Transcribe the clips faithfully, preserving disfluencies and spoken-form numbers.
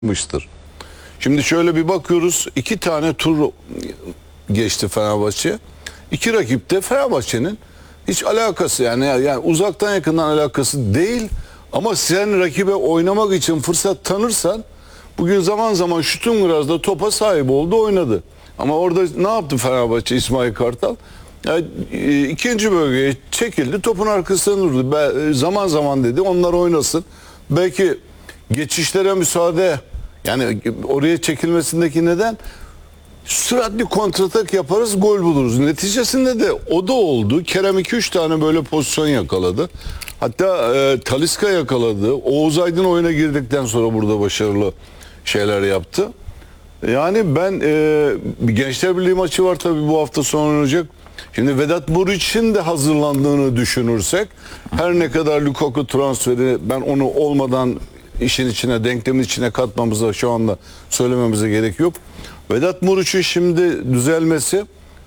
yapmıştır. Şimdi şöyle bir bakıyoruz. iki tane tur geçti Fenerbahçe. İki rakip de Fenerbahçe'nin hiç alakası yani, yani uzaktan yakından alakası değil. Ama sen rakibe oynamak için fırsat tanırsan, bugün zaman zaman Şütüngras'da topa sahip oldu, oynadı. Ama orada ne yaptı Fenerbahçe, İsmail Kartal? Yani, e, ikinci bölgeye çekildi, topun arkasına durdu. Be, zaman zaman dedi onlar oynasın. Belki geçişlere müsaade, yani oraya çekilmesindeki neden, süratli kontratak yaparız, gol buluruz. Neticesinde de o da oldu. Kerem iki üç tane böyle pozisyon yakaladı. Hatta e, Talisca yakaladı. Oğuz Aydın oyuna girdikten sonra burada başarılı şeyler yaptı. Yani ben e, Gençler Birliği maçı var tabii bu hafta sonu oynanacak. Şimdi Vedat Muriç'in de hazırlandığını düşünürsek, her ne kadar Lukaku transferi, ben onu olmadan işin içine, denklemin içine katmamıza, şu anda söylememize gerek yok. Vedat Muriç'in şimdi düzelmesi,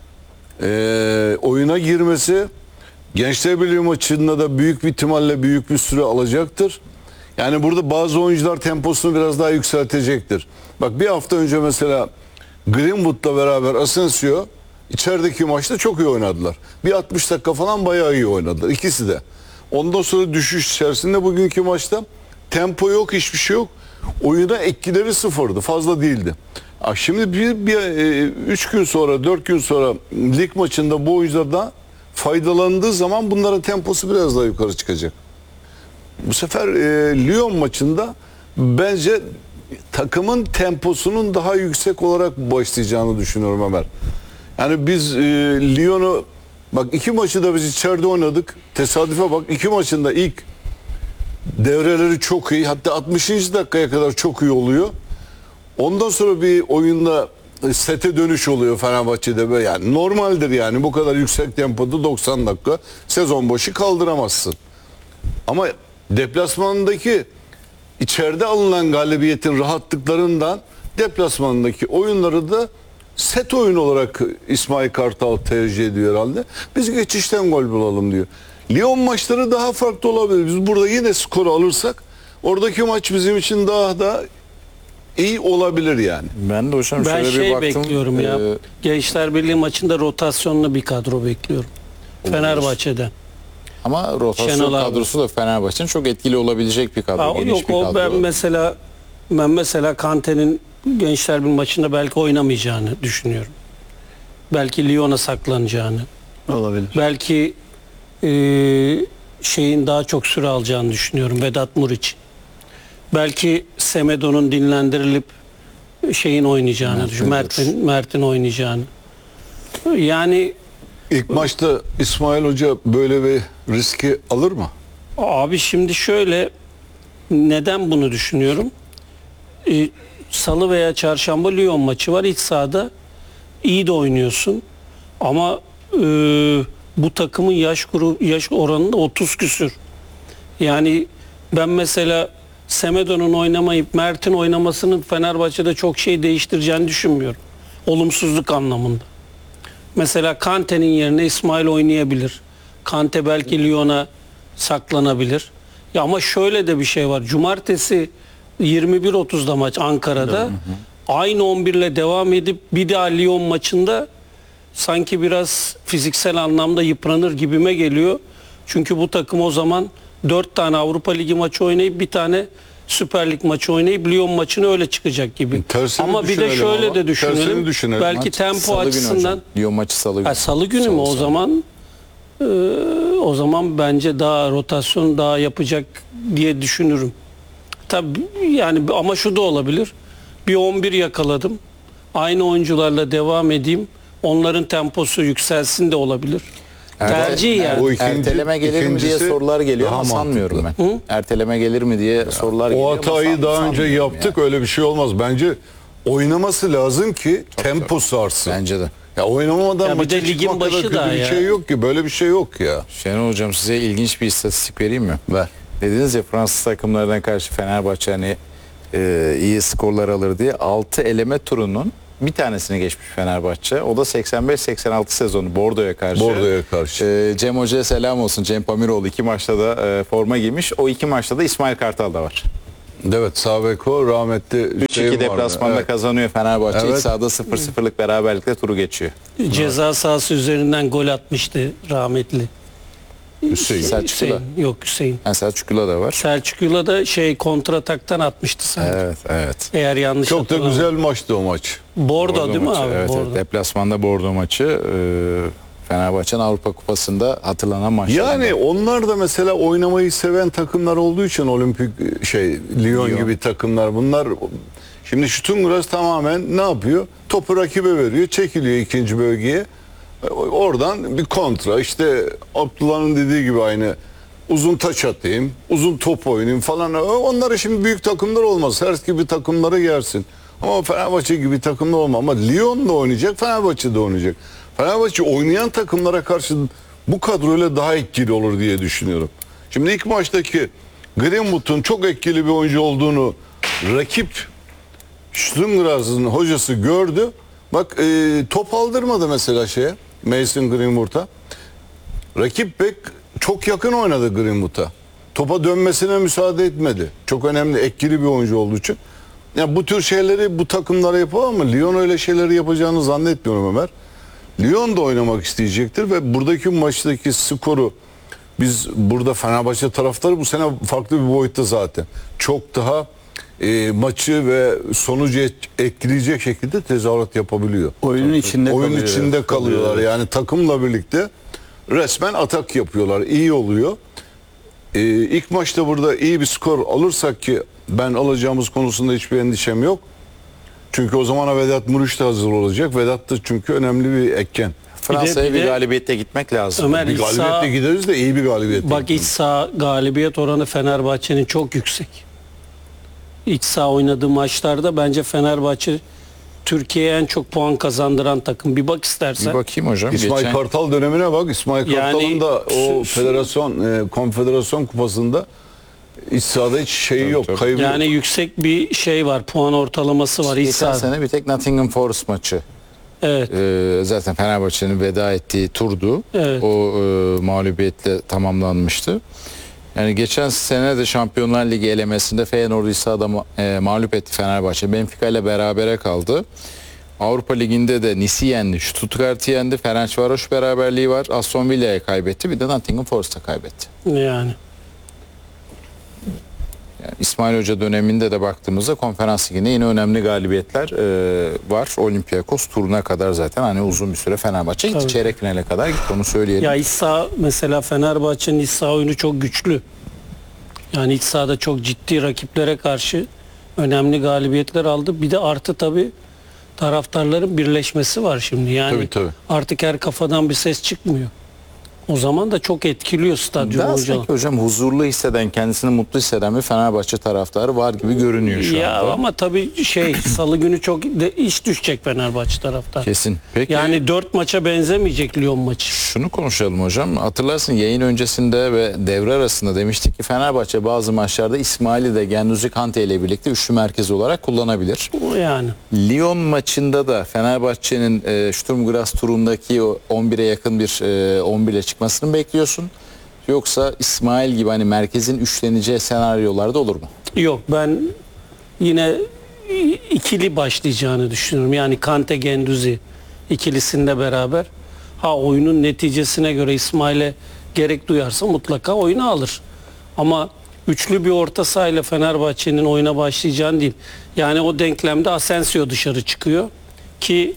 e, oyuna girmesi, Gençler Birliği maçında da büyük bir ihtimalle büyük bir süre alacaktır. Yani burada bazı oyuncular temposunu biraz daha yükseltecektir. Bak, bir hafta önce mesela Greenwood'la beraber Asensio içerideki maçta çok iyi oynadılar. Bir altmış dakika falan bayağı iyi oynadılar ikisi de. Ondan sonra düşüş içerisinde bugünkü maçta tempo yok, hiçbir şey yok. Oyuna etkileri sıfırdı, fazla değildi. Şimdi bir, bir e, üç gün sonra, dört gün sonra lig maçında bu oyunculardan faydalandığı zaman bunların temposu biraz daha yukarı çıkacak. Bu sefer e, Lyon maçında bence takımın temposunun daha yüksek olarak başlayacağını düşünüyorum Ömer. Yani biz e, Lyon'u, bak iki maçı da biz içeride oynadık. Tesadüfe bak, iki maçında ilk devreleri çok iyi. Hatta altmışıncı dakikaya kadar çok iyi oluyor. Ondan sonra bir oyunda sete dönüş oluyor Fenerbahçe'de. Böyle yani normaldir yani, bu kadar yüksek tempoda doksan dakika sezon başı kaldıramazsın. Ama deplasmandaki içeride alınan galibiyetin rahatlıklarından deplasmandaki oyunları da set oyun olarak İsmail Kartal tercih ediyor herhalde. Biz geçişten gol bulalım diyor. Lyon maçları daha farklı olabilir. Biz burada yine skoru alırsak oradaki maç bizim için daha da iyi olabilir yani. Ben de hocam Ben şöyle şey bir baktım. bekliyorum ya. E, Gençler Birliği maçında rotasyonlu bir kadro bekliyorum. Olur. Fenerbahçe'den. ama rotasyon Şenol abi. kadrosu da Fenerbahçe'nin çok etkili olabilecek bir kadro. Ha, geniş yok bir o kadro. ben mesela ben mesela Kante'nin Gençler Birliği maçında belki oynamayacağını düşünüyorum. Belki Lyon'a saklanacağını. Olabilir. Belki e, şeyin daha çok süre alacağını düşünüyorum, Vedat Muriç. Belki Semedo'nun dinlendirilip şeyin oynayacağını Mert düşünüyorum. Mert'in Mert'in oynayacağını. Yani İlk maçta İsmail Hoca böyle bir riski alır mı? abi şimdi şöyle, neden bunu düşünüyorum? Ee, Salı veya çarşamba Lyon maçı var. İç sahada iyi de oynuyorsun. Ama e, bu takımın yaş grubu, yaş oranında otuz küsür. Yani ben mesela Semedo'nun oynamayıp Mert'in oynamasının Fenerbahçe'de çok şey değiştireceğini düşünmüyorum. Olumsuzluk anlamında. Mesela Kante'nin yerine İsmail oynayabilir. Kante belki Lyon'a saklanabilir. Ya ama şöyle de bir şey var. Cumartesi yirmi bir otuzda maç Ankara'da. Hı hı. Aynı on bir ile devam edip bir daha Lyon maçında sanki biraz fiziksel anlamda yıpranır gibime geliyor. Çünkü bu takım o zaman dört tane Avrupa Ligi maçı oynayıp bir tane Süper Lig maçı oynayıp Lyon maçını öyle çıkacak gibi. Tersini ama bir de düşünelim şöyle ama. de düşünelim. Tersini düşünelim. Belki Maç tempo Salı günü açısından. hocam. Lyon maçı Salı günü. Ha, Salı günü mü o Salı. zaman? E, o zaman bence daha rotasyon daha yapacak diye düşünürüm. Tabii yani, ama şu da olabilir. Bir on bir yakaladım. Aynı oyuncularla devam edeyim. Onların temposu yükselsin de olabilir. Tercih yani. O ikinci- Erteleme gelir mi diye ikincisi sorular geliyor daha ama sanmıyorum ben. Hı? Erteleme gelir mi diye sorular geliyor O ama hatayı san- daha önce sanmıyorum yaptık, yani. öyle bir şey olmaz. Bence oynaması lazım ki temposu artsın. Bence de. Ya oynamamadan Ya bir maça de ligin çıkmak kadar başı kötü daha bir ya. şey yok ki. Böyle bir şey yok ya. Şenol hocam, size ilginç bir istatistik vereyim mi? Ver. Dediniz ya Fransız takımlardan karşı Fenerbahçe hani e, iyi skorlar alır diye. altı eleme turunun bir tanesini geçmiş Fenerbahçe. O da seksen beş seksen altı sezonu Bordeaux'a karşı. Bordeaux'a karşı. E, Cem Hoca'ya selam olsun. Cem Pamiroğlu iki maçta da e, forma giymiş. O iki maçta da İsmail Kartal da var. Evet, sağ bek o, rahmetli üç iki Hüseyin vardı. deplasmanda Evet. kazanıyor Fenerbahçe. Evet. İç sahada sıfır sıfırlık beraberlikle turu geçiyor. Ceza sahası üzerinden gol atmıştı rahmetli. Hüseyin. Selçuklu'da. Hüseyin. Yok Hüseyin. Yani Selçuklu'da da var. Selçuklu'yla da şey kontrataktan atmıştı sanki. Evet, evet. Eğer yanlış Çok da hatırlamıyorum. güzel maçtı o maç. Bordo, değil mi maçı. abi? Evet, Bordo. evet. Deplasmanda Bordo maçı. E, Fenerbahçe'nin Avrupa Kupası'nda hatırlanan maçlarından. Yani onlar da mesela oynamayı seven takımlar olduğu için olimpik şey Lyon, Lyon. gibi takımlar bunlar. Şimdi Şutungras tamamen ne yapıyor? Topu rakibe veriyor, çekiliyor ikinci bölgeye. Oradan bir kontra, işte Abdullah'ın dediği gibi aynı uzun taç atayım, uzun top oynayayım falan. Onlara şimdi büyük takımlar olmaz. Her gibi takımlara gelsin. Ama Fenerbahçe gibi takımlar olmaz. Ama Lyon da oynayacak, Fenerbahçe de oynayacak. Fenerbahçe oynayan takımlara karşı bu kadroyla daha etkili olur diye düşünüyorum. Şimdi ilk maçtaki Greenwood'un çok etkili bir oyuncu olduğunu rakip Stungras'ın hocası gördü. Bak e, top aldırmadı mesela şeye, Mason Greenwood'a. Rakip bek çok yakın oynadı Greenwood'a. Topa dönmesine müsaade etmedi. Çok önemli, etkili bir oyuncu olduğu için. Ya bu tür şeyleri bu takımlara yapar ama Lyon öyle şeyleri yapacağını zannetmiyorum Ömer. Lyon da oynamak isteyecektir ve buradaki maçtaki skoru biz burada Fenerbahçe taraftarı bu sene farklı bir boyutta zaten. Çok daha e, maçı ve sonucu et, etkileyecek şekilde tezahürat yapabiliyor. Oyunun içinde Oyun kalıyor. içinde kalıyorlar. Yani takımla birlikte resmen atak yapıyorlar. İyi oluyor. Ee, ilk maçta burada iyi bir skor alırsak ki ben alacağımız konusunda hiçbir endişem yok. Çünkü o zamana Vedat Muriç de hazır olacak. Vedat da çünkü önemli bir etken. Fransa'ya bir bir, de- galibiyette gitmek lazım. Ömer Bir iç galibiyetle saha, gideriz de iyi bir galibiyet. bak iç saha galibiyet oranı Fenerbahçe'nin çok yüksek. İç saha oynadığı maçlarda bence Fenerbahçe Türkiye'ye en çok puan kazandıran takım. Bir bak istersen. Bir bakayım hocam. İsmail Geçen- Kartal dönemine bak. İsmail Yani Kartal'ın da o şu- şu- federasyon, e, konfederasyon kupasında iç sahada hiç şeyi yok. tabii. Kaybı Yani yok. yüksek bir şey var. Puan ortalaması var iç Geçen sahada. sene bir tek Nottingham Forest maçı. Evet. Ee, zaten Fenerbahçe'nin veda ettiği turdu. Evet. O e, mağlubiyetle tamamlanmıştı. Yani geçen sene de Şampiyonlar Ligi elemesinde Feyenoord'u sahada ma- e, mağlup etti Fenerbahçe. Benfica ile berabere kaldı. Avrupa Ligi'nde de Nice'i yendi, Stuttgart'ı yendi, Ferencvaros beraberliği var. Aston Villa'ya kaybetti, bir de Nottingham Forest'a kaybetti. Yani. Yani İsmail Hoca döneminde de baktığımızda Konferans Ligi'nde yine önemli galibiyetler e, var. Olympiakos turuna kadar zaten hani uzun bir süre Fenerbahçe gitti. Tabii. Çeyrek finale kadar gitti, onu söyleyelim. Ya iç saha mesela Fenerbahçe'nin iç saha oyunu çok güçlü. Yani iç sahada çok ciddi rakiplere karşı önemli galibiyetler aldı. Bir de artı tabii taraftarların birleşmesi var şimdi. Yani Tabii, tabii. artık her kafadan bir ses çıkmıyor. O zaman da çok etkiliyor stadyum Daha hocalar. sanki hocam huzurlu hisseden, kendisini mutlu hisseden bir Fenerbahçe taraftarı var gibi görünüyor şu Ya anda. ama tabii şey salı günü çok de, iş düşecek Fenerbahçe taraftar. Kesin. Peki Yani dört maça benzemeyecek Lyon maçı. şunu konuşalım hocam. Hatırlarsın yayın öncesinde ve devre arasında demiştik ki Fenerbahçe bazı maçlarda İsmail'i de Genduzi Kante ile birlikte üçlü merkez olarak kullanabilir. O yani. Lyon maçında da Fenerbahçe'nin e, Sturm Graz turundaki o on bire yakın bir e, on bir ile çıkmasını mı bekliyorsun? Yoksa İsmail gibi hani merkezin üçleneceği senaryolarda olur mu? Yok, ben yine ikili başlayacağını düşünüyorum. Yani Kante Genduzi ikilisinde beraber. Ha oyunun neticesine göre İsmail'e gerek duyarsa mutlaka oyunu alır. Ama üçlü bir orta sahayla Fenerbahçe'nin oyuna başlayacağını değil. Yani o denklemde Asensio dışarı çıkıyor ki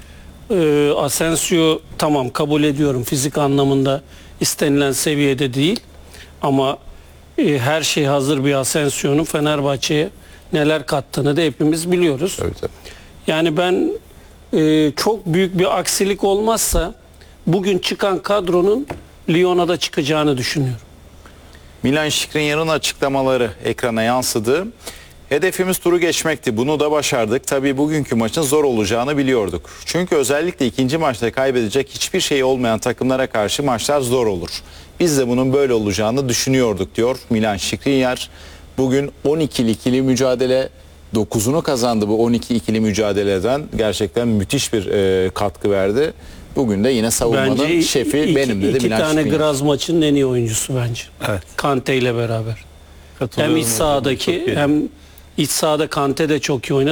e, Asensio tamam kabul ediyorum fizik anlamında istenilen seviyede değil ama e, her şey hazır bir Asensio'nun Fenerbahçe'ye neler kattığını da hepimiz biliyoruz. Tabii tabii. Yani ben e, çok büyük bir aksilik olmazsa bugün çıkan kadronun Lyon'a da çıkacağını düşünüyorum. Milan Skriniar'ın açıklamaları ekrana yansıdı. Hedefimiz turu geçmekti. Bunu da başardık. Tabii bugünkü maçın zor olacağını biliyorduk. Çünkü özellikle ikinci maçta kaybedecek hiçbir şey olmayan takımlara karşı maçlar zor olur. Biz de bunun böyle olacağını düşünüyorduk diyor Milan Skriniar. Bugün on ikili ikili mücadele, dokuzunu kazandı bu on iki ikili mücadeleden. Gerçekten müthiş bir e, katkı verdi. Bugün de yine savunmanın Bence şefi iki, benim dedi iki Milan tane Skriniar. Graz maçının en iyi oyuncusu bence. Evet. Kante ile beraber. Hem iç sahadaki hem iç sahada Kante de çok iyi oynadı.